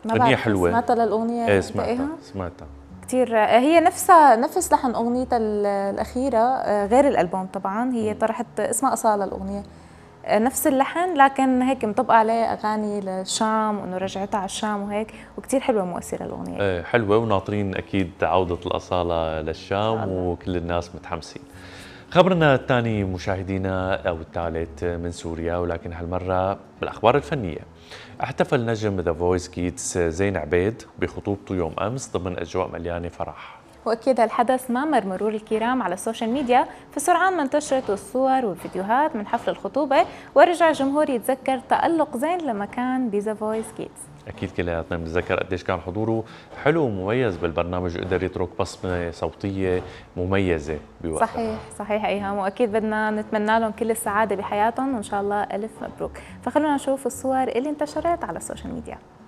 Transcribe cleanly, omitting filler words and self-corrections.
ما أغنية بعرف حلوة. سمعتها للأغنية؟ ايه باقيها؟ سمعتها كتير. هي نفسها نفس لحن أغنيتها الأخيرة، غير الألبوم طبعا. هي طرحت اسمها أصالة الأغنية، نفس اللحن لكن هيك مطبقة عليه أغاني للشام وإنه رجعتها على الشام وهيك، وكتير حلوة مؤثرة الأغنية. ايه حلوة، وناطرين أكيد عودة الأصالة إن شاء للشام الله. وكل الناس متحمسين. خبرنا الثاني مشاهدينا أو الثالث من سوريا، ولكن هالمرة بالأخبار الفنية. احتفل نجم ذا فويس كيدز زين عبيد بخطوبته يوم أمس ضمن أجواء مليانة فرح. وأكيد هالحدث ما مر مرور الكرام على السوشيال ميديا، فسرعان ما انتشرت الصور والفيديوهات من حفل الخطوبة، ورجع الجمهور يتذكر تألق زين لما كان بذا فويس كيدز. أكيد كلياتنا بنتذكر قديش كان حضوره حلو ومميز بالبرنامج، وقدر يترك بصمة صوتية مميزة بوقتها. صحيح أيهام، وأكيد بدنا نتمنى لهم كل السعادة بحياتهم، وإن شاء الله ألف مبروك. فخلونا نشوف الصور اللي انتشرت على السوشيال ميديا.